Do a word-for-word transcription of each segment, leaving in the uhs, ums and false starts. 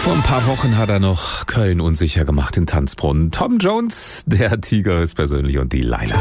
Vor ein paar Wochen hat er noch Köln unsicher gemacht in Tanzbrunnen. Tom Jones, der Tiger ist persönlich und die Laila.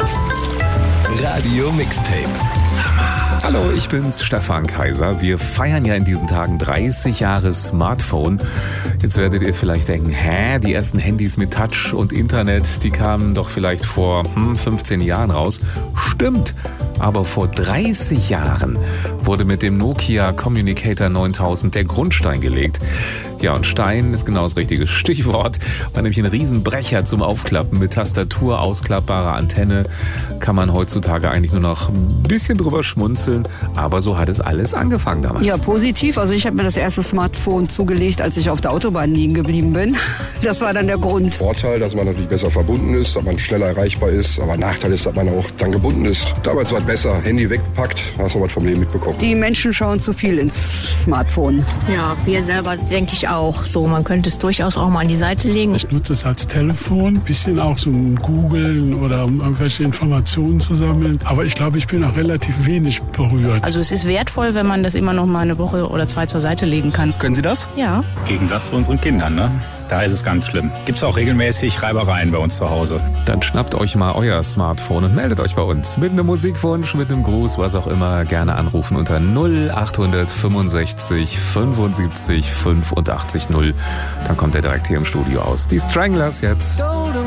Radio Mixtape. Summer. Hallo, ich bin's, Stefan Kaiser. Wir feiern ja in diesen Tagen dreißig Jahre Smartphone. Jetzt werdet ihr vielleicht denken, hä, die ersten Handys mit Touch und Internet, die kamen doch vielleicht vor hm, fünfzehn Jahren raus. Stimmt, aber vor dreißig Jahren wurde mit dem Nokia Communicator neuntausend der Grundstein gelegt. Ja, und Stein ist genau das richtige Stichwort. War nämlich ein Riesenbrecher zum Aufklappen mit Tastatur, ausklappbarer Antenne. Kann man heutzutage eigentlich nur noch ein bisschen drüber schmunzeln. Aber so hat es alles angefangen damals. Ja, positiv. Also ich habe mir das erste Smartphone zugelegt, als ich auf der Autobahn liegen geblieben bin. Das war dann der Grund. Vorteil, dass man natürlich besser verbunden ist, dass man schneller erreichbar ist. Aber Nachteil ist, dass man auch dann gebunden ist. Damals war es besser. Handy weggepackt, hast du was vom Leben mitbekommen. Die Menschen schauen zu viel ins Smartphone. Ja, wir selber denke ich auch so. Man könnte es durchaus auch mal an die Seite legen. Ich nutze es als Telefon, ein bisschen auch zum Googlen oder um irgendwelche Informationen zu sammeln. Aber ich glaube, ich bin auch relativ wenig berührt. Also es ist wertvoll, wenn man das immer noch mal eine Woche oder zwei zur Seite legen kann. Können Sie das? Ja. Im Gegensatz zu unseren Kindern, ne? Da ist es ganz schlimm. Gibt es auch regelmäßig Reibereien bei uns zu Hause. Dann schnappt euch mal euer Smartphone und meldet euch bei uns. Mit einem Musikwunsch, mit einem Gruß, was auch immer. Gerne anrufen unter null acht fünfundsechzig fünfundsiebzig fünfundachtzig null. Dann kommt er direkt hier im Studio aus. Die Stranglers jetzt.